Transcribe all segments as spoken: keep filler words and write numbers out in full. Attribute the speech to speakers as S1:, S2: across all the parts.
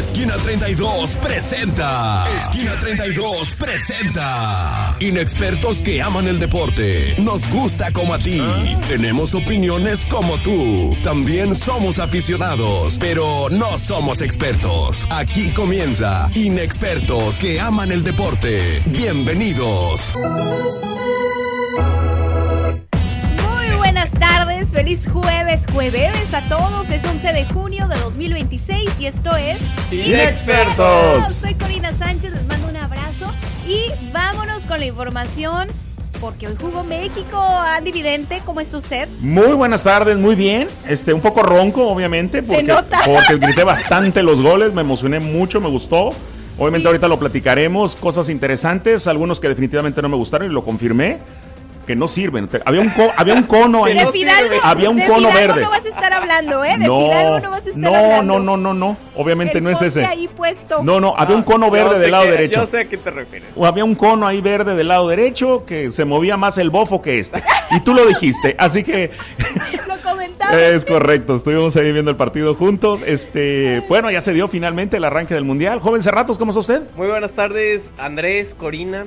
S1: Esquina treinta y dos presenta. Esquina treinta y dos presenta. Inexpertos que aman el deporte. Nos gusta como a ti. ¿Ah? Tenemos opiniones como tú. También somos aficionados, pero no somos expertos. Aquí comienza Inexpertos que aman el deporte. Bienvenidos.
S2: Buenas tardes, feliz jueves, jueves a todos. Es once de junio de dos mil veintiséis y esto es
S3: Inexpertos.
S2: Soy Corina Sánchez, les mando un abrazo y vámonos con la información porque hoy jugó México. Andy Vidente, ¿cómo está usted?
S3: Muy buenas tardes, muy bien. Este, un poco ronco, obviamente, porque,
S2: Se nota.
S3: porque grité bastante los goles, me emocioné mucho, me gustó. Obviamente sí. Ahorita lo platicaremos, cosas interesantes, algunos que definitivamente no me gustaron y lo confirmé. Que no sirven. Había un, co- había un cono ahí.
S2: De Fidalgo,
S3: había un
S2: de
S3: cono
S2: Fidalgo
S3: verde.
S2: no vas a estar hablando, ¿eh? De
S3: no,
S2: Fidalgo no vas a estar
S3: no,
S2: hablando.
S3: No, no, no, no. Obviamente
S2: El
S3: no es ese.
S2: ahí puesto.
S3: No, no, había
S4: Ah,
S3: un cono verde del lado
S4: que,
S3: derecho.
S4: Yo sé a qué te refieres.
S3: O había un cono ahí verde del lado derecho que se movía más el bofo que este. Y tú lo dijiste, así que...
S2: Lo comentamos.
S3: Es correcto, estuvimos ahí viendo el partido juntos. Este, bueno, ya se dio finalmente el arranque del Mundial. Joven Cerratos, ¿cómo está usted?
S4: Muy buenas tardes, Andrés, Corina.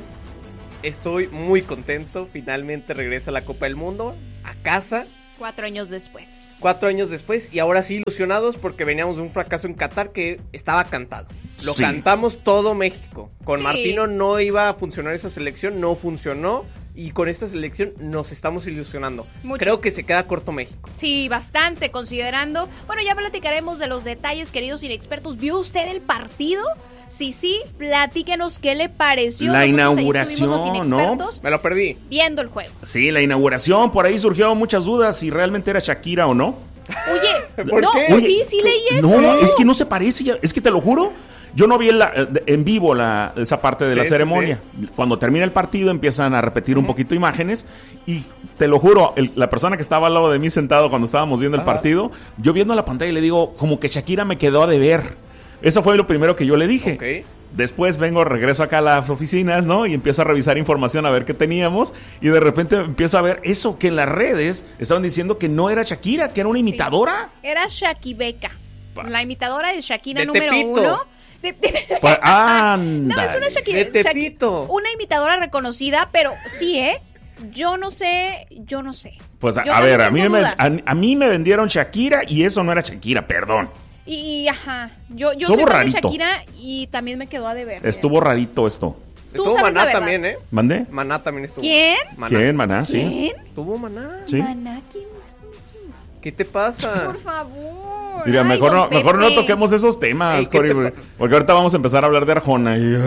S4: Estoy muy contento, finalmente regresa la Copa del Mundo a casa.
S2: Cuatro años después.
S4: Cuatro años después y ahora sí ilusionados porque veníamos de un fracaso en Qatar que estaba cantado. Lo
S3: Sí.
S4: cantamos todo México. Con
S2: Sí.
S4: Martino no iba a funcionar esa selección, no funcionó. Y con esta selección nos estamos ilusionando.
S2: Mucho.
S4: Creo que se queda corto México.
S2: Sí, bastante, considerando. Bueno, ya platicaremos de los detalles, queridos inexpertos. ¿Vio usted el partido? Sí, sí, platíquenos qué le pareció.
S3: La
S2: Nosotros ahí
S3: inauguración,
S2: estuvimos los
S3: ¿no?
S2: inexpertos
S4: Me lo perdí.
S2: viendo el juego.
S3: Sí, la inauguración, por ahí surgieron muchas dudas si realmente era Shakira o no.
S2: Oye,
S4: ¿Por
S2: no,
S4: qué?
S3: Oye,
S2: sí, sí leí eso.
S3: No, es que no se parece, ya- es que te lo juro. Yo no vi en, la- en vivo la, esa parte de
S4: Sí,
S3: la
S4: sí,
S3: ceremonia. Cuando termina el partido empiezan a repetir un poquito imágenes y te lo juro, el- la persona que estaba al lado de mí sentado cuando estábamos viendo el
S4: Ajá.
S3: partido, yo viendo la pantalla le digo, como que Shakira me quedó a deber. Eso fue lo primero que yo le dije.
S4: Ok.
S3: Después vengo, regreso acá a las oficinas, ¿no? Y empiezo a revisar información a ver qué teníamos. Y de repente empiezo a ver eso, que en las redes estaban diciendo que no era Shakira, que era una imitadora.
S2: Era Shakibeca, la imitadora de Shakira
S4: De
S2: número
S4: Tepito.
S2: uno. De- de-
S3: Pues,
S2: No,
S3: ¡ándale!
S2: es una Shakira.
S4: De Tepito.
S2: Shaki- una imitadora reconocida, pero sí, ¿eh? Yo no sé, yo no sé.
S3: Pues a,
S2: Yo
S3: a ver, a
S2: también
S3: mí, me,
S2: tengo
S3: a,
S2: dudas.
S3: a mí me vendieron Shakira y eso no era Shakira, perdón.
S2: Y, y, ajá, yo, yo
S3: Estuvo
S2: soy fan de
S3: rarito.
S2: Shakira y también me quedó a deber.
S3: Estuvo rarito esto.
S2: Tú
S4: Estuvo
S2: sabes la
S4: Maná
S2: verdad.
S4: también, ¿eh?
S3: ¿Mandé?
S4: Maná también estuvo.
S2: ¿Quién?
S4: Maná.
S3: ¿Quién, Maná? Sí.
S2: ¿Quién?
S4: Estuvo Maná.
S3: Sí.
S2: Maná, ¿quién es?
S4: ¿Qué te pasa?
S2: Por favor.
S3: Mira,
S2: Ay,
S3: mejor,
S2: don
S3: no, mejor no
S2: Pepe.
S3: toquemos esos temas,
S4: Ey, ¿qué
S3: Cori,
S4: te
S3: porque,
S4: pa-
S3: porque ahorita vamos a empezar a hablar de Arjona. Y,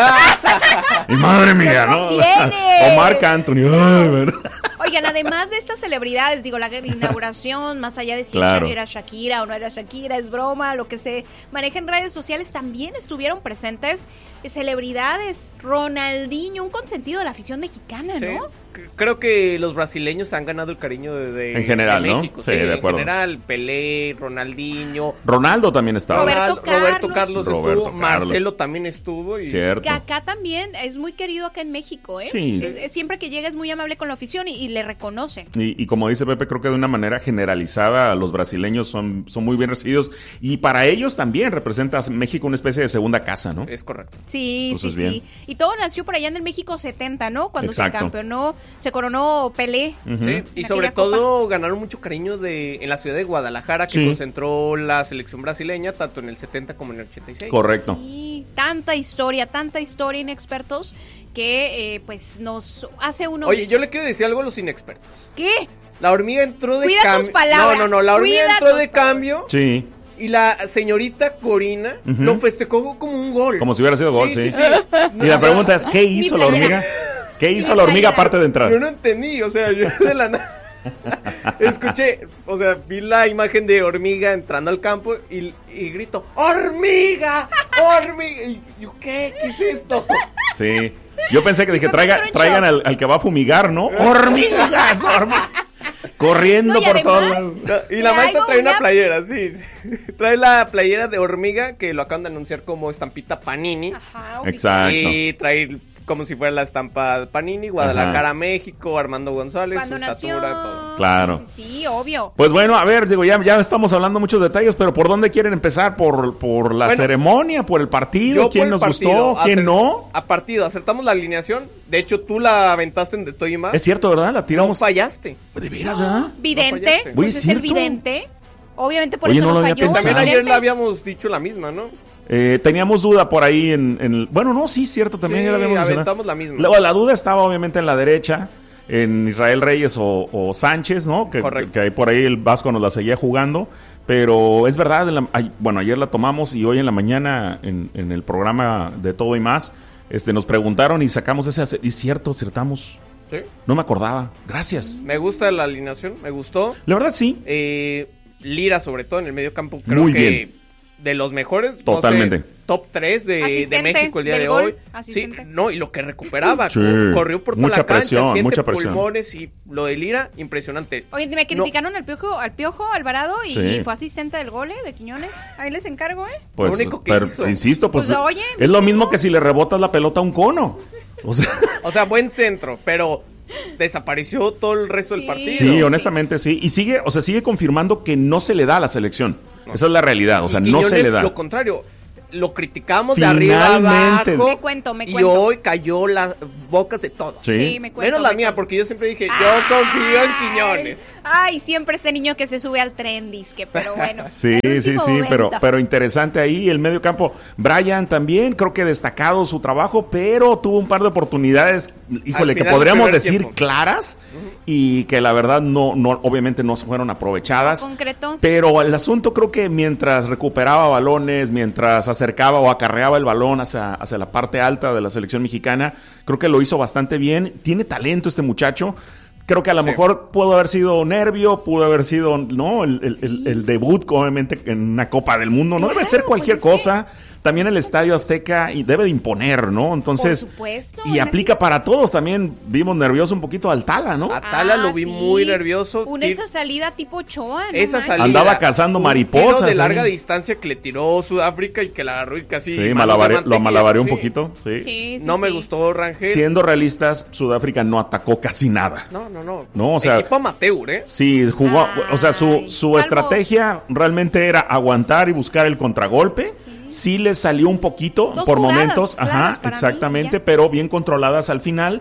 S3: y madre mía, ¿no?
S2: conviene.
S3: O Marc Anthony. Ay, bueno.
S2: Oigan, además de estas celebridades, digo, la inauguración, más allá de si
S3: Claro.
S2: era Shakira o no era Shakira, es broma, lo que se maneja en redes sociales, también estuvieron presentes celebridades. Ronaldinho, un consentido de la afición mexicana,
S4: Sí.
S2: ¿no?
S4: C- Creo que los brasileños han ganado el cariño de, de-
S3: En general,
S4: de
S3: ¿no?
S4: México.
S3: Sí, de acuerdo.
S4: En general, Pelé, Ronaldinho,
S3: Ronaldo también estaba.
S2: Roberto
S4: Ronaldo, Roberto
S2: Carlos.
S4: Carlos
S3: Roberto
S4: estuvo,
S3: Carlos.
S4: Marcelo también estuvo. Y...
S3: Cierto.
S2: Kaká también es muy querido acá en México, ¿eh?
S3: Sí.
S2: Es- es- siempre que llega es muy amable con la afición y, y le reconocen.
S3: Y, y como dice Pepe, creo que de una manera generalizada los brasileños son, son muy bien recibidos. Y para ellos también representa a México una especie de segunda casa, ¿no?
S4: Es correcto.
S2: Sí,
S3: Entonces,
S2: sí,
S3: bien.
S2: sí. Y todo nació por allá en el México setenta, ¿no? Cuando
S3: Exacto.
S2: se campeonó, se coronó Pelé.
S3: Ujú.
S4: Sí,
S2: En
S4: y sobre
S2: aquella
S4: todo ganaron mucho cariño de en la ciudad de Guadalajara, que
S3: Sí.
S4: concentró la selección brasileña, tanto en el setenta como en el ochenta y seis.
S3: Correcto.
S2: Sí, tanta historia, tanta historia, inexpertos, que eh, pues nos hace uno
S4: Oye,
S2: mismo.
S4: yo le quiero decir algo a los inexpertos.
S2: ¿Qué?
S4: La hormiga entró de
S2: Cuida
S4: cambio.
S2: tus palabras,
S4: No, no, no, la hormiga
S2: cuida
S4: entró
S2: tus
S4: de
S2: palabras.
S4: cambio
S3: Sí,
S4: y la señorita Corina
S3: Ujú.
S4: lo festejó como un gol.
S3: como si hubiera sido gol, sí.
S4: sí.
S3: Y la pregunta es, ¿qué hizo la hormiga? ¿Qué hizo la hormiga aparte de entrar?
S4: Yo no entendí, o sea, yo de la nada escuché, o sea, vi la imagen de hormiga entrando al campo y, y grito, ¡hormiga! ¡Hormiga! Y yo, ¿qué? ¿Qué es esto?
S3: Sí. Yo pensé que dije,
S2: Fue
S3: traiga,
S2: Petro en
S3: traigan
S2: shock.
S3: al, al que va a fumigar, ¿no? ¡Hormigas! hormigas! Corriendo
S2: No, y
S3: por todos
S2: además-
S3: lados.
S4: No, y la
S2: Le
S4: maestra
S2: hago
S4: trae una
S2: una-
S4: playera, sí, sí. Trae la playera de hormiga que lo acaban de anunciar como estampita Panini.
S2: Ajá,
S3: Exacto.
S4: Y trae como si fuera la estampa Panini, Guadalajara, Ajá. México, Armando González,
S2: Cuando
S4: su
S2: nació...
S4: estatura, todo.
S3: Claro.
S2: Sí, sí, sí, obvio.
S3: Pues bueno, a ver, digo, ya, ya estamos hablando muchos detalles, pero ¿por dónde quieren empezar? ¿Por, por la bueno, ceremonia? ¿Por el partido? ¿Quién nos partido, gustó? ¿Quién no?
S4: A partido, acertamos la alineación. De hecho, tú la aventaste en De Todo y Más.
S3: Es cierto, ¿verdad? La tiramos.
S4: No fallaste.
S3: ¿De veras, verdad?
S2: Vidente.
S3: No
S2: pues es el vidente. Obviamente por
S3: Oye,
S2: eso
S3: no
S2: no
S3: lo
S2: falló.
S4: También ayer la habíamos dicho la misma, ¿no?
S3: Eh, teníamos duda por ahí en, en el... Bueno, no, sí, cierto, también
S4: sí,
S3: ya la habíamos
S4: aventamos la misma.
S3: La, la duda estaba obviamente en la derecha, en Israel Reyes o, o Sánchez, ¿no? Que,
S4: Correcto.
S3: Que, que por ahí el Vasco nos la seguía jugando, pero es verdad, en la, ay, bueno, ayer la tomamos y hoy en la mañana en, en el programa de Todo y Más, este, nos preguntaron y sacamos ese... Y cierto, acertamos.
S4: Sí.
S3: No me acordaba, gracias.
S4: Me gusta la alineación, me gustó.
S3: La verdad sí.
S4: Eh... Lira, sobre todo en el medio campo, creo
S3: Muy
S4: que
S3: bien.
S4: de los mejores.
S3: Totalmente.
S4: No sé, top tres de, de México el día de
S2: gol,
S4: hoy.
S2: asistente.
S4: Sí, no, y lo que recuperaba.
S3: Sí.
S4: Corrió por toda
S3: mucha
S4: la cancha,
S3: presión,
S4: siete
S3: mucha presión.
S4: pulmones y lo de Lira, impresionante.
S2: Oye, me criticaron no. al Piojo al Piojo Alvarado y
S3: sí.
S2: fue asistente del gol, ¿eh? De Quiñones. Ahí les encargo, ¿eh?
S3: Pues,
S4: lo único que
S3: pero,
S4: hizo.
S3: Insisto, pues,
S2: pues oye,
S3: es lo mismo que si le rebotas la pelota a un cono. O sea,
S4: o sea buen centro, pero... desapareció todo el resto
S2: sí.
S4: del partido.
S3: Sí, honestamente sí. Y sigue, o sea, sigue confirmando que no se le da a la selección. No. Esa es la realidad, o sea, no se le da.
S4: Lo contrario, lo criticamos de arriba abajo.
S2: Me cuento, me
S4: y
S2: cuento.
S4: hoy cayó las bocas de todos.
S3: Sí,
S2: sí me cuento.
S4: Menos la
S2: me
S4: mía,
S2: cuento.
S4: porque yo siempre dije, yo confío en Quiñones.
S2: Ay, siempre ese niño que se sube al tren, disque, pero bueno.
S3: Sí, sí, sí, pero, pero interesante ahí el medio campo. Brian también, creo que destacado su trabajo, pero tuvo un par de oportunidades, híjole, que podríamos decir tiempo. claras, uh-huh. y que la verdad no, no, obviamente no fueron aprovechadas.
S2: ¿En concreto?
S3: Pero el asunto creo que mientras recuperaba balones, mientras acercaba o acarreaba el balón hacia, hacia la parte alta de la selección mexicana, creo que lo hizo bastante bien. Tiene talento este muchacho. Creo que a lo sí. mejor pudo haber sido nervio, pudo haber sido, ¿no? El, el, sí. el, el debut, obviamente, en una Copa del Mundo. No claro, debe ser cualquier pues cosa. Que... También el Estadio Azteca y debe de imponer, ¿no? Entonces,
S2: por supuesto,
S3: y aplica para todos. También vimos nervioso un poquito a Altala, ¿no?
S4: A Altala ah, lo vi sí. muy nervioso.
S2: Una esa salida tipo Ochoa, ¿no?
S4: Esa salida.
S3: Andaba cazando mariposas.
S4: Un tiro de larga
S3: ¿eh?
S4: distancia que le tiró Sudáfrica y que la agarró y casi...
S3: Sí, malabaré, lo malabareó sí. un poquito, sí.
S2: sí, sí
S4: no
S2: sí.
S4: me gustó Rangel.
S3: Siendo realistas, Sudáfrica no atacó casi nada.
S4: No, no, no.
S3: No, o sea...
S4: Equipo amateur, ¿eh?
S3: Sí, jugó... Ay, o sea, su, su
S2: salvo...
S3: estrategia realmente era aguantar y buscar el contragolpe. Sí, sí le salió un poquito
S2: Dos
S3: por
S2: jugadas,
S3: momentos, ajá, exactamente, mí, pero bien controladas al final.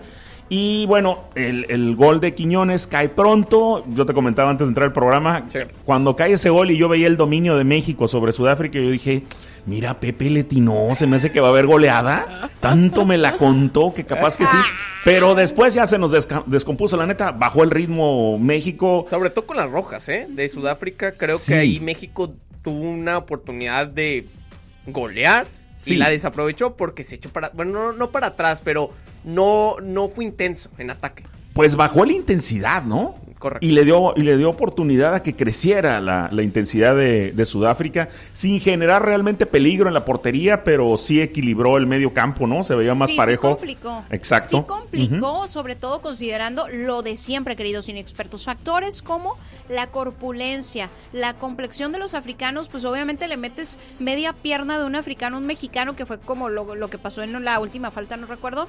S3: Y bueno, el, el gol de Quiñones cae pronto. Yo te comentaba antes de entrar al programa, sí. cuando cae ese gol y yo veía el dominio de México sobre Sudáfrica, yo dije, mira, Pepe le atinó, se me hace que va a haber goleada. Tanto me la contó que capaz que sí. Pero después ya se nos desca- descompuso, la neta, bajó el ritmo México.
S4: Sobre todo con las rojas, ¿eh? De Sudáfrica, creo sí. que ahí México tuvo una oportunidad de golear. Sí. Y la desaprovechó porque se echó para... Bueno, no, no para atrás, pero no, no fue intenso en ataque.
S3: Pues bajó la intensidad, ¿no?
S4: Correcto.
S3: Y le dio, y le dio oportunidad a que creciera la, la intensidad de, de Sudáfrica, sin generar realmente peligro en la portería, pero sí equilibró el medio campo, ¿no? Se veía más
S2: sí,
S3: parejo.
S2: Sí complicó.
S3: Exacto.
S2: Sí complicó,
S3: uh-huh.
S2: sobre todo considerando lo de siempre, queridos inexpertos. Factores como la corpulencia, la complexión de los africanos, pues obviamente le metes media pierna de un africano a un mexicano, que fue como lo, lo que pasó en la última falta, no recuerdo.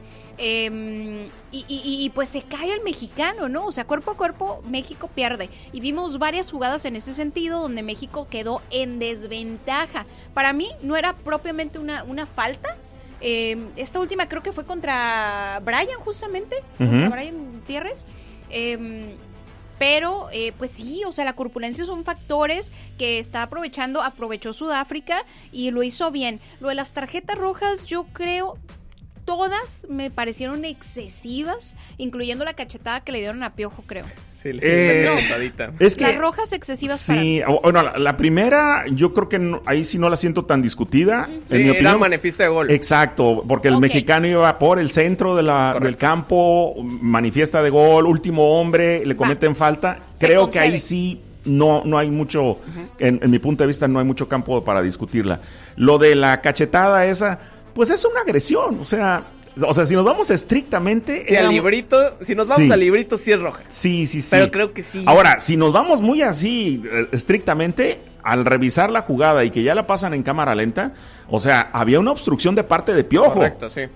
S2: Eh, y, y, y pues se cae el mexicano, ¿no? O sea, cuerpo a cuerpo, México pierde. Y vimos varias jugadas en ese sentido donde México quedó en desventaja. Para mí no era propiamente una, una falta. Eh, esta última creo que fue contra Brian, justamente. Uh-huh. Contra Brian Gutiérrez. Eh, pero, eh, pues sí, o sea, la corpulencia son factores que está aprovechando, aprovechó Sudáfrica y lo hizo bien. Lo de las tarjetas rojas, yo creo... Todas me parecieron excesivas, incluyendo la cachetada que le dieron a Piojo, creo.
S4: Sí, le
S3: eh,
S4: no,
S3: es que,
S2: las rojas excesivas
S3: sí,
S2: para mí.
S3: Bueno, la, la primera, yo creo que no, ahí sí no la siento tan discutida.
S4: Sí,
S3: en mi opinión,
S4: era manifiesta de gol.
S3: Exacto, porque el okay. mexicano iba por el centro de la, del campo, manifiesta de gol, último hombre, le cometen Va. falta.
S2: Se
S3: creo
S2: concede.
S3: que ahí sí no, no hay mucho, uh-huh. en, en mi punto de vista, no hay mucho campo para discutirla. Lo de la cachetada esa... Pues es una agresión, o sea, o sea, si nos vamos estrictamente...
S4: Sí, al librito, si nos vamos sí. al librito, sí es roja.
S3: Sí, sí, sí.
S4: Pero creo que sí.
S3: Ahora, si nos vamos muy así, eh, estrictamente, al revisar la jugada y que ya la pasan en cámara lenta, o sea, había una obstrucción de parte de Piojo.
S4: Correcto, sí.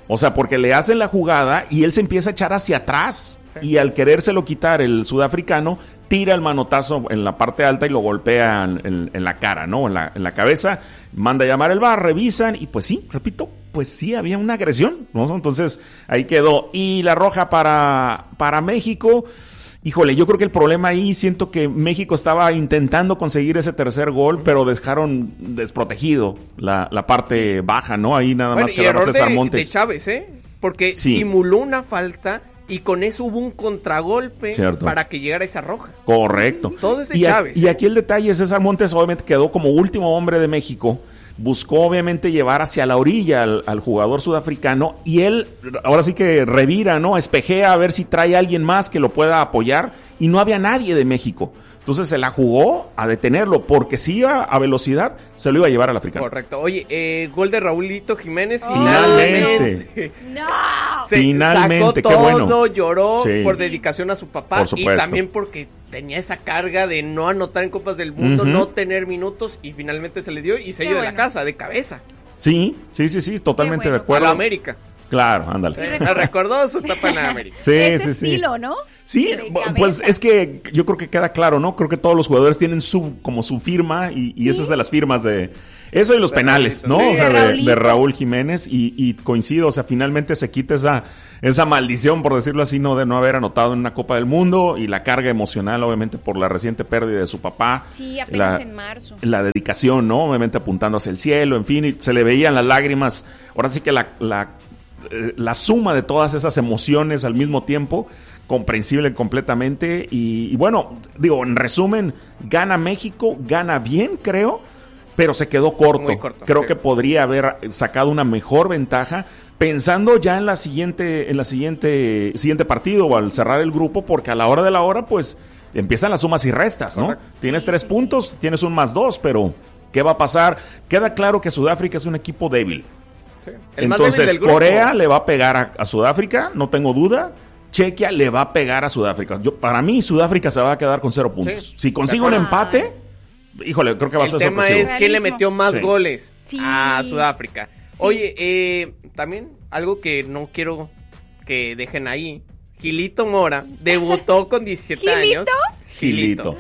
S3: O sea, porque le hacen la jugada y él se empieza a echar hacia atrás. Sí. Y al querérselo quitar el sudafricano, tira el manotazo en la parte alta y lo golpea en, en, en la cara, ¿no? En la, en la cabeza. Manda a llamar el V A R, revisan y pues sí, repito, pues sí, había una agresión, ¿no? Entonces ahí quedó. Y la roja para, para México... Híjole, yo creo que el problema ahí, siento que México estaba intentando conseguir ese tercer gol, pero dejaron desprotegido la, la parte baja, ¿no? Ahí nada
S4: bueno,
S3: más quedaba César
S4: de,
S3: Montes.
S4: de Chávez, ¿eh? Porque
S3: sí.
S4: simuló una falta y con eso hubo un contragolpe
S3: Cierto.
S4: Para que llegara esa roja.
S3: Correcto.
S4: Todo es de
S3: y
S4: Chávez.
S3: A, y aquí el detalle, César Montes obviamente quedó como último hombre de México. Buscó obviamente llevar hacia la orilla al, al jugador sudafricano y él ahora sí que revira, ¿no? Espejea a ver si trae a alguien más que lo pueda apoyar y no había nadie de México. Entonces se la jugó a detenerlo porque si iba a velocidad se lo iba a llevar al africano.
S4: Correcto. Oye, eh, gol de Raulito Jiménez
S2: Oh,
S3: finalmente.
S2: No.
S4: Se
S3: Finalmente,
S4: sacó
S3: qué
S4: todo,
S3: bueno.
S4: Lloró
S3: Sí.
S4: por dedicación a su papá
S3: Por supuesto.
S4: y también porque tenía esa carga de no anotar en Copas del Mundo,
S3: Uh-huh.
S4: no tener minutos y finalmente se le dio y se
S2: Qué
S4: dio de
S2: bueno.
S4: la casa, de cabeza.
S3: Sí, sí, sí, sí, totalmente
S2: Qué bueno.
S3: de acuerdo.
S4: A la América.
S3: Claro, ándale.
S4: Me recordó su etapa en la América.
S3: Sí,
S2: Ese
S3: sí, sí.
S2: estilo, ¿no?
S3: Sí,
S2: De
S3: pues
S2: cabeza.
S3: es que yo creo que queda claro, ¿no? Creo que todos los jugadores tienen su como su firma y, y
S2: Sí.
S3: esa es de las firmas de eso y los
S4: De
S3: penales,
S4: Raulito.
S3: ¿no?
S2: Sí,
S3: o sea,
S2: de
S3: de,
S2: Raulito.
S3: de Raúl Jiménez y, y coincido, o sea, finalmente se quita esa esa maldición, por decirlo así, no de no haber anotado en una Copa del Mundo y la carga emocional, obviamente, por la reciente pérdida de su papá.
S2: Sí, apenas
S3: la,
S2: en marzo.
S3: La dedicación, ¿no? Obviamente apuntando hacia el cielo, en fin, y se le veían las lágrimas. Ahora sí que la, la, eh, la suma de todas esas emociones al mismo tiempo, comprensible completamente. Y, y bueno, digo, en resumen, gana México, gana bien, creo, pero se quedó corto.
S4: Muy corto,
S3: creo
S4: sí.
S3: que podría haber sacado una mejor ventaja. Pensando ya en la siguiente, en la siguiente, siguiente partido o al cerrar el grupo, porque a la hora de la hora, pues, empiezan las sumas y restas, ¿no?
S4: Correcto.
S3: Tienes
S2: Sí,
S3: tres
S2: sí,
S3: puntos, tienes un más dos, pero ¿qué va a pasar? Queda claro que Sudáfrica es un equipo débil.
S4: Sí. El más débil
S3: Entonces,
S4: del grupo.
S3: Corea le va a pegar a, a Sudáfrica, no tengo duda. Chequia le va a pegar a Sudáfrica. Yo, para mí, Sudáfrica se va a quedar con cero puntos.
S4: Sí.
S3: Si consigo un
S2: Ay.
S3: empate, híjole, creo que va a
S4: El
S3: ser
S4: tema
S3: sorpresivo.
S4: es quién le
S2: Realismo.
S4: metió más
S3: Sí.
S4: goles
S2: Sí.
S4: a Sudáfrica.
S2: Sí.
S4: Oye, eh, también algo que no quiero que dejen ahí. Gilito Mora debutó con diecisiete años.
S3: Gilito.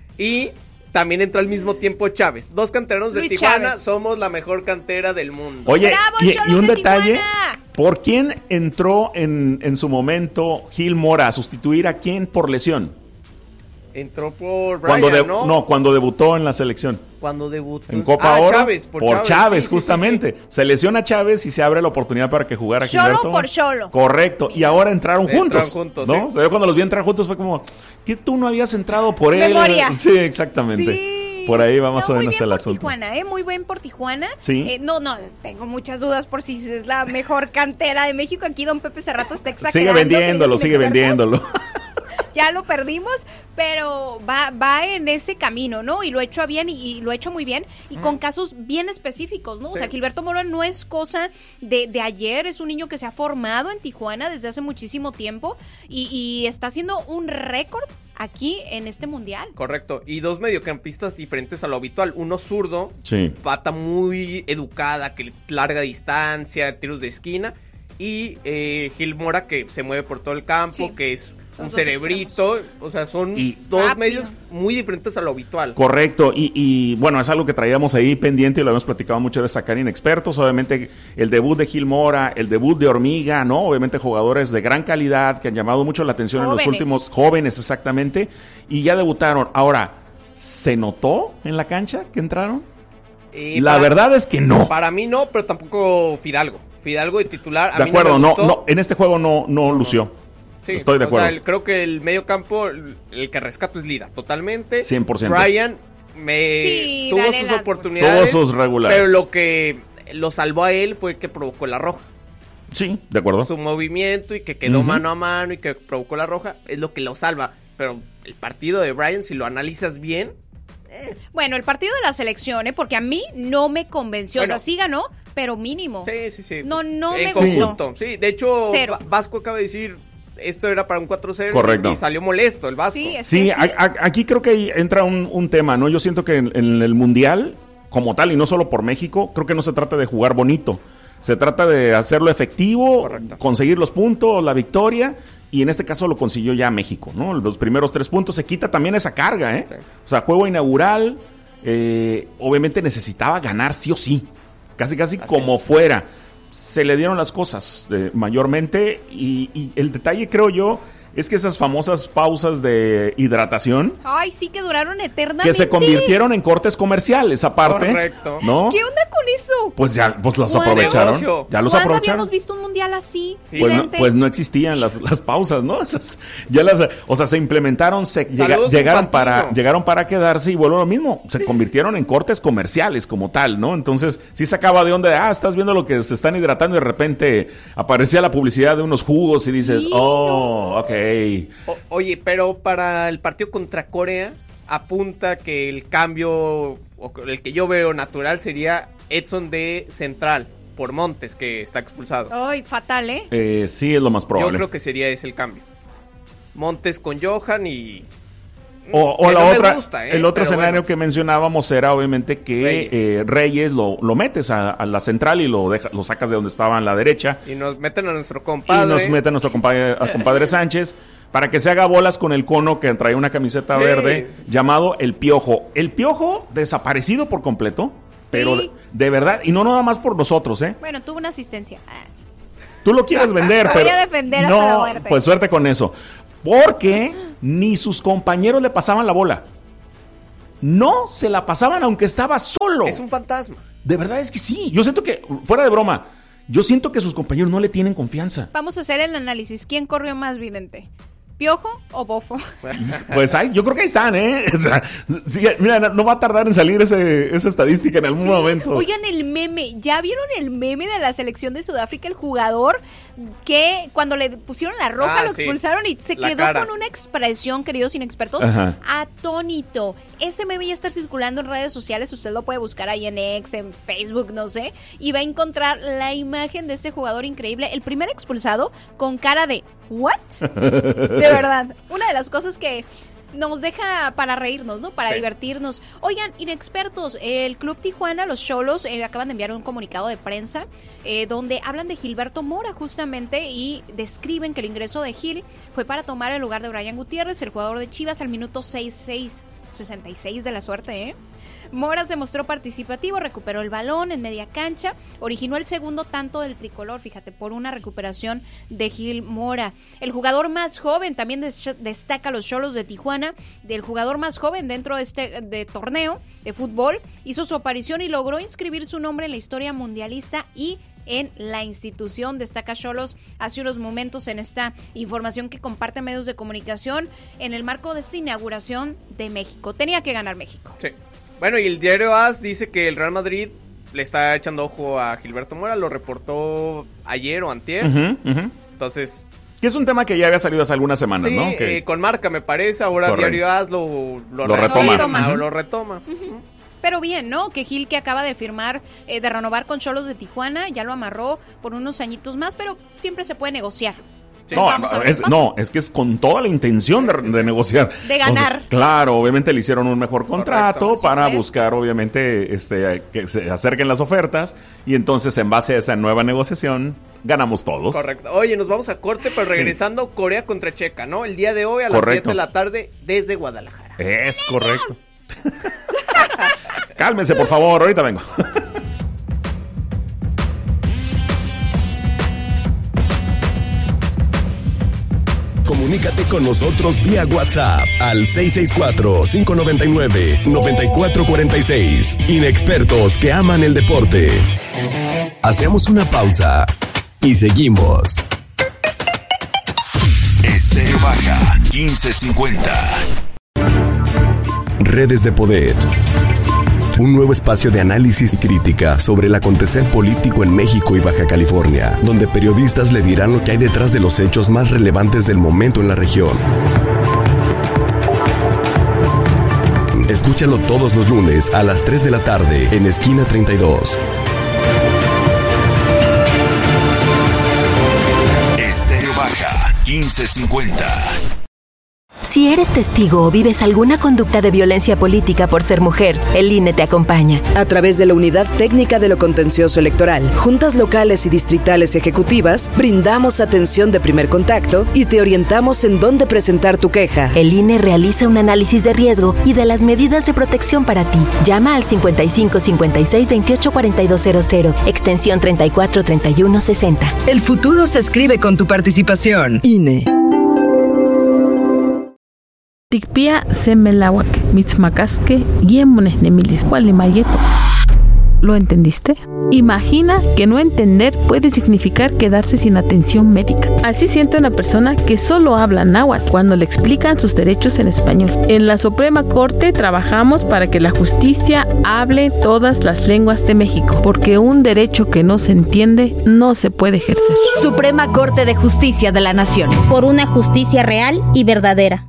S4: Y también entró al mismo tiempo Chávez. Dos canteranos de
S2: Luis
S4: Tijuana.
S2: Chávez.
S4: Somos la mejor cantera del mundo.
S3: Oye,
S2: ¡Bravo,
S3: y,
S2: Cholos
S3: y un
S2: de
S3: detalle,
S2: Tijuana!
S3: ¿por quién entró en, en su momento Gil Mora a sustituir a quién por lesión?
S4: Entró por Brian,
S3: Cuando de-
S4: ¿no?
S3: no, cuando debutó en la selección.
S4: Cuando debutó.
S3: En Copa
S4: Ah,
S3: Oro,
S4: Chávez, por,
S3: por Chávez,
S4: sí, sí, sí,
S3: justamente.
S4: sí.
S3: Se lesiona Chávez y se abre la oportunidad para que jugara
S2: Cholo
S3: Gilberto.
S2: por Cholo.
S3: Correcto. Y ahora entraron
S4: Entraron
S3: juntos.
S4: juntos,
S3: ¿no?
S4: sí.
S3: O sea, yo cuando los vi entrar juntos fue como, ¿qué tú no habías entrado por él?
S2: Memoria.
S3: Sí, exactamente.
S2: Sí.
S3: Por ahí vamos
S2: No,
S3: a
S2: muy
S3: ver
S2: bien
S3: el
S2: por
S3: asunto.
S2: Tijuana, ¿eh? Muy bien por Tijuana.
S3: Sí.
S2: Eh, no, no, tengo muchas dudas por si es la mejor cantera de México. Aquí don Pepe Cerrato está exagerando.
S3: Sigue vendiéndolo,
S2: queridos
S3: sigue
S2: inexpertos.
S3: vendiéndolo.
S2: Ya lo perdimos, pero va, va en ese camino, ¿no? Y lo ha hecho bien y, y lo ha hecho muy bien y con casos bien específicos, ¿no? O sea,
S4: Sí.
S2: Gilberto Mora no es cosa de, de ayer, es un niño que se ha formado en Tijuana desde hace muchísimo tiempo y, y está haciendo un récord aquí en este mundial.
S4: Correcto. Y dos mediocampistas diferentes a lo habitual. Uno zurdo,
S3: Sí.
S4: pata muy educada, que larga distancia, tiros de esquina. Y eh, Gil Mora, que se mueve por todo el campo,
S2: Sí.
S4: que es
S2: Los
S4: un
S2: dos
S4: cerebrito. O sea, son
S3: Y-
S4: dos
S2: Rápido.
S4: medios muy diferentes a lo habitual.
S3: Correcto, y, y bueno, es algo que traíamos ahí pendiente y lo hemos platicado mucho de sacar inexpertos. Obviamente, el debut de Gil Mora, el debut de Hormiga, ¿no? Obviamente, jugadores de gran calidad que han llamado mucho la atención
S2: Jóvenes.
S3: en los últimos jóvenes, exactamente, y ya debutaron. Ahora, ¿se notó en la cancha que entraron?
S4: Eh,
S3: la
S4: para-
S3: verdad es que no.
S4: Para mí no, pero tampoco Fidalgo. Fidalgo de titular. A
S3: De
S4: mí
S3: acuerdo,
S4: me
S3: no,
S4: gustó.
S3: no, en este juego no, no lució.
S4: Sí,
S3: Estoy de
S4: o
S3: acuerdo.
S4: sea, el- creo que el medio campo, el el que rescato es Lira, totalmente.
S3: cien por ciento.
S4: Ryan me
S2: Sí,
S4: tuvo
S2: dale
S4: sus
S2: la-
S4: oportunidades.
S3: Tuvo sus regulares.
S4: Pero lo que lo salvó a él fue que provocó la roja.
S3: Sí, de acuerdo.
S4: Su movimiento y que quedó
S3: Ujú.
S4: mano a mano y que provocó la roja es lo que lo salva. Pero el partido de Ryan, si lo analizas bien,
S2: Bueno, el partido de la selección, ¿eh? Porque a mí no me convenció.
S4: Bueno.
S2: O sea, sí ganó, pero mínimo.
S4: sí, sí, sí.
S2: No, no
S4: En
S2: me
S4: conjunto,
S2: gustó.
S4: sí. De hecho,
S2: Cero.
S4: Va- Vasco acaba de decir, esto era para un cuatro cero.
S3: Correcto.
S4: Y salió molesto el Vasco.
S2: Sí, es
S3: Sí,
S2: que
S3: a- a- aquí creo que ahí entra un, un tema, ¿no? Yo siento que en, en el Mundial, como tal, y no solo por México, creo que no se trata de jugar bonito. Se trata de hacerlo efectivo,
S4: Correcto.
S3: conseguir los puntos, la victoria, y en este caso lo consiguió ya México, ¿no? Los primeros tres puntos, se quita también esa carga, ¿eh?
S4: Sí.
S3: O sea, juego inaugural, eh, obviamente necesitaba ganar sí o sí, casi casi
S4: Así
S3: como
S4: es.
S3: fuera. Se le dieron las cosas eh, mayormente, y, y el detalle, creo yo, es que esas famosas pausas de hidratación,
S2: Ay, sí que duraron eternamente.
S3: que se convirtieron en cortes comerciales aparte,
S4: Correcto.
S3: ¿no?
S2: ¿Qué onda con eso?
S3: Pues ya pues los
S2: ¿Cuándo?
S3: aprovecharon,
S4: Negocio.
S3: ya los
S2: ¿Cuándo
S3: aprovecharon.
S2: habíamos visto un mundial así?
S4: Sí.
S3: Pues no,
S2: Vidente?
S3: pues no existían las, las pausas, ¿no? Esas- ya las, o sea, se implementaron, se llega-
S4: Saludos,
S3: llegaron
S4: Infantino.
S3: para, llegaron para quedarse, y vuelvo a lo mismo, se convirtieron en cortes comerciales como tal, ¿no? Entonces, sí sacaba de onda de, ah, estás viendo lo que se están hidratando, y de repente aparecía la publicidad de unos jugos y dices,
S2: Sí,
S3: oh, ok.
S4: O- oye, pero para el partido contra Corea apunta que el cambio, o el que yo veo natural, sería Edson de central por Montes, que está expulsado.
S2: Ay, fatal, ¿eh?
S3: Eh, sí, es lo más probable.
S4: Yo creo que sería ese el cambio. Montes con Johan y...
S3: O, o
S4: que
S3: la
S4: no me
S3: otra,
S4: gusta, ¿eh?
S3: el otro
S4: Pero
S3: escenario
S4: bueno.
S3: que mencionábamos era obviamente que
S4: Reyes,
S3: eh, Reyes lo, lo metes a, a la central y lo deja, lo sacas de donde estaba en la derecha,
S4: Y nos meten a nuestro
S3: y
S4: compadre.
S3: nos mete a nuestro compadre, a compadre Sánchez para que se haga bolas con el cono que trae una camiseta
S4: Sí,
S3: verde
S4: sí, sí.
S3: llamado El Piojo. El Piojo desaparecido por completo, pero
S2: Sí.
S3: de, de verdad, y no nada más por nosotros, ¿eh?
S2: Bueno, tuvo una asistencia. Ah.
S3: Tú lo quieres vender,
S2: Voy
S3: pero
S2: a defender hasta
S3: no,
S2: la muerte.
S3: pues suerte con eso. Porque ni sus compañeros le pasaban la bola. No se la pasaban aunque estaba solo.
S4: Es un fantasma.
S3: De verdad es que sí. Yo siento que, fuera de broma, yo siento que sus compañeros no le tienen confianza.
S2: Vamos a hacer el análisis. ¿Quién corrió más, Vidente? ¿Piojo o Bofo?
S3: Pues ahí, yo creo que ahí están, ¿eh? O sea, sí, mira, no- no va a tardar en salir ese, esa estadística en algún momento.
S2: Oigan, el meme. ¿Ya vieron el meme de la selección de Sudáfrica? El jugador que cuando le pusieron la roja
S4: Ah,
S2: lo
S4: sí.
S2: expulsaron y se
S4: La
S2: quedó
S4: cara.
S2: con una expresión, queridos inexpertos,
S3: Ajá.
S2: atónito. Ese meme ya está circulando en redes sociales. Usted lo puede buscar ahí en X, en Facebook, no sé. Y va a encontrar la imagen de este jugador increíble. El primer expulsado con cara de ¿what? De verdad. Una de las cosas que nos deja para reírnos, ¿no? Para
S4: Sí.
S2: divertirnos. Oigan, inexpertos, el Club Tijuana, los Xolos, eh, acaban de enviar un comunicado de prensa eh, donde hablan de Gilberto Mora justamente y describen que el ingreso de Gil fue para tomar el lugar de Brian Gutiérrez, el jugador de Chivas, al minuto sesenta y seis, sesenta y seis de la suerte, ¿eh? Mora se mostró participativo, recuperó el balón en media cancha, originó el segundo tanto del tricolor, fíjate, por una recuperación de Gil Mora. El jugador más joven, también des- destaca los Xolos de Tijuana, del jugador más joven dentro de este de torneo de fútbol, hizo su aparición y logró inscribir su nombre en la historia mundialista y en la institución, destaca Xolos hace unos momentos en esta información que comparte medios de comunicación en el marco de esta inauguración de México. Tenía que ganar México.
S4: Sí. Bueno, y el diario A S dice que el Real Madrid le está echando ojo a Gilberto Mora, lo reportó ayer o antier.
S3: Ujú, ujú.
S4: Entonces,
S3: Que es un tema que ya había salido hace algunas semanas,
S4: sí,
S3: ¿no? Que-
S4: eh, con marca me parece, ahora
S3: Correcto.
S4: diario A S lo, lo,
S3: Lo
S2: retoma.
S4: retoma.
S2: Ujú.
S4: Lo retoma.
S2: Pero bien, ¿no? Que Gil, que acaba de firmar, eh, de renovar con Xolos de Tijuana, ya lo amarró por unos añitos más, pero siempre se puede negociar.
S4: Sí.
S3: No,
S2: Vamos a ver qué
S3: es,
S2: pasa.
S3: no, es que es con toda la intención de, de negociar.
S2: De ganar.
S3: O sea, claro, obviamente le hicieron un mejor contrato
S4: Correcto,
S3: para
S2: supuesto.
S3: buscar, obviamente, este, que se acerquen las ofertas. Y entonces, en base a esa nueva negociación, ganamos todos.
S4: Correcto. Oye, nos vamos a corte, pero regresando, Corea contra Checa, ¿no? El día de hoy a las
S3: Correcto.
S4: siete de la tarde desde Guadalajara.
S3: Es correcto. Cálmense, por favor, ahorita vengo.
S1: Comunícate con nosotros vía WhatsApp al seis seis cuatro, cinco nueve nueve, nueve cuatro cuatro seis. Inexpertos que aman el deporte. Hacemos una pausa y seguimos. Estéreo Baja quince cincuenta. Redes de Poder. Un nuevo espacio de análisis y crítica sobre el acontecer político en México y Baja California, donde periodistas le dirán lo que hay detrás de los hechos más relevantes del momento en la región. Escúchalo todos los lunes a las tres de la tarde en Esquina treinta y dos. Estéreo Baja quince cincuenta.
S5: Si eres testigo o vives alguna conducta de violencia política por ser mujer, el I N E te acompaña.
S6: A través de la Unidad Técnica de lo Contencioso Electoral, juntas locales y distritales ejecutivas, brindamos atención de primer contacto y te orientamos en dónde presentar tu queja.
S5: El I N E realiza un análisis de riesgo y de las medidas de protección para ti. Llama al cincuenta y cinco cincuenta y seis veintiocho cuarenta y dos cero cero, extensión treinta y cuatro treinta y uno sesenta.
S7: El futuro se escribe con tu participación. I N E.
S8: Tikpia semelawak, mitzmacasque, yemones nemilis, cualimayeto. ¿Lo entendiste? Imagina que no entender puede significar quedarse sin atención médica. Así siente una persona que solo habla náhuatl cuando le explican sus derechos en español. En la Suprema Corte trabajamos para que la justicia hable todas las lenguas de México, porque un derecho que no se entiende no se puede ejercer.
S9: Suprema Corte de Justicia de la Nación. Por una justicia real y verdadera.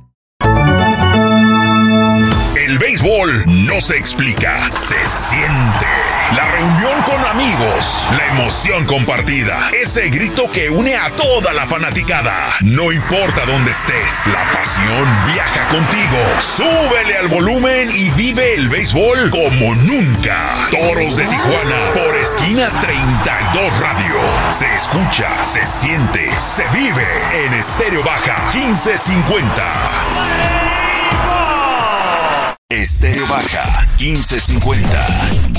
S1: El béisbol no se explica, se siente. La reunión con amigos, la emoción compartida, ese grito que une a toda la fanaticada. No importa dónde estés, la pasión viaja contigo. Súbele al volumen y vive el béisbol como nunca. Toros de Tijuana por Esquina treinta y dos Radio. Se escucha, se siente, se vive en Estéreo Baja quince cincuenta. Estéreo Baja quince cincuenta.